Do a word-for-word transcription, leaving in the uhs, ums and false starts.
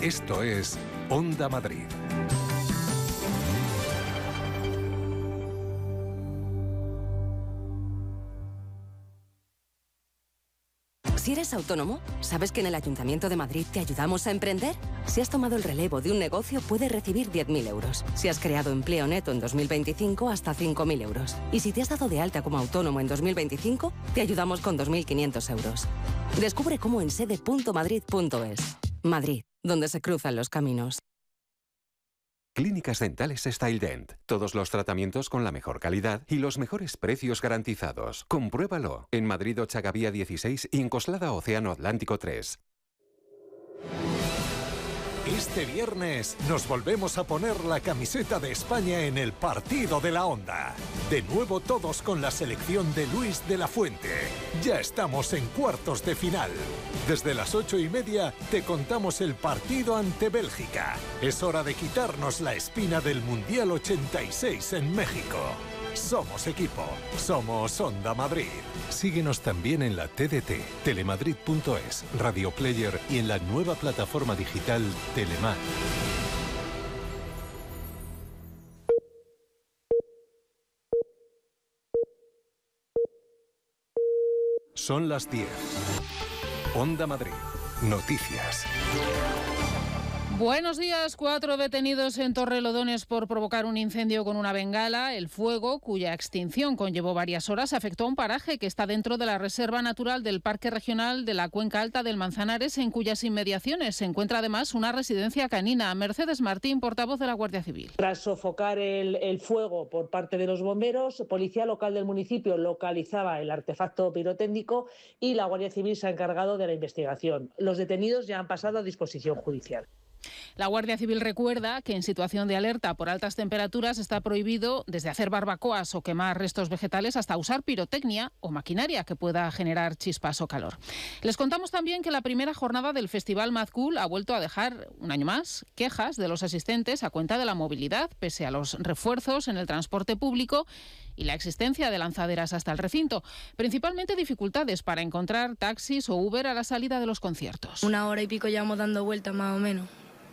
Esto es Onda Madrid. Si eres autónomo, ¿sabes que en el Ayuntamiento de Madrid te ayudamos a emprender? Si has tomado el relevo de un negocio, puedes recibir diez mil euros. Si has creado empleo neto en dos mil veinticinco, hasta cinco mil euros. Y si te has dado de alta como autónomo en dos mil veinticinco, te ayudamos con dos mil quinientos euros. Descubre cómo en sede punto madrid punto es. Madrid, donde se cruzan los caminos. Clínicas Dentales Styledent. Todos los tratamientos con la mejor calidad y los mejores precios garantizados. Compruébalo en Madrid Ochagavía dieciséis y en Coslada Océano Atlántico tres. Este viernes nos volvemos a poner la camiseta de España en el partido de la Onda. De nuevo todos con la selección de Luis de la Fuente. Ya estamos en cuartos de final. Desde las ocho y media te contamos el partido ante Bélgica. Es hora de quitarnos la espina del Mundial ochenta y seis en México. Somos equipo, somos Onda Madrid. Síguenos también en la T D T, telemadrid punto es, Radio Player y en la nueva plataforma digital Telemar. Son las diez. Onda Madrid. Noticias. Buenos días. Cuatro detenidos en Torrelodones por provocar un incendio con una bengala. El fuego, cuya extinción conllevó varias horas, afectó a un paraje que está dentro de la Reserva Natural del Parque Regional de la Cuenca Alta del Manzanares, en cuyas inmediaciones se encuentra además una residencia canina. Mercedes Martín, portavoz de la Guardia Civil. Tras sofocar el, el fuego por parte de los bomberos, Policía Local del municipio localizaba el artefacto pirotécnico y la Guardia Civil se ha encargado de la investigación. Los detenidos ya han pasado a disposición judicial. La Guardia Civil recuerda que en situación de alerta por altas temperaturas está prohibido desde hacer barbacoas o quemar restos vegetales hasta usar pirotecnia o maquinaria que pueda generar chispas o calor. Les contamos también que la primera jornada del Festival Mad Cool ha vuelto a dejar, un año más, quejas de los asistentes a cuenta de la movilidad, pese a los refuerzos en el transporte público y la existencia de lanzaderas hasta el recinto. Principalmente dificultades para encontrar taxis o Uber a la salida de los conciertos. Una hora y pico llevamos dando vueltas más o menos.